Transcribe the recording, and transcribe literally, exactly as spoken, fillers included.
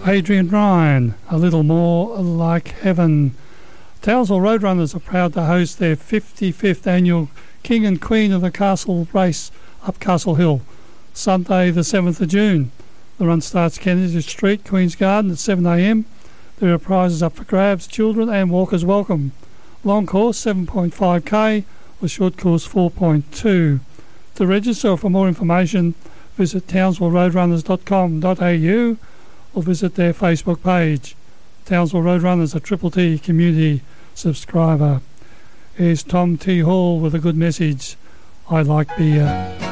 Adrian Ryan, A Little More Like Heaven. Townsville Roadrunners are proud to host their fifty-fifth annual King and Queen of the Castle race up Castle Hill, Sunday the seventh of June. The run starts Kennedy Street, Queen's Garden at seven a m. There are prizes up for grabs, children and walkers welcome. Long course seven point five k or short course four point two. To register or for more information, visit townsville roadrunners dot com dot a u or visit their Facebook page. Townsville Roadrunners, a Triple T community subscriber. Here's Tom T. Hall with a good message. I like beer.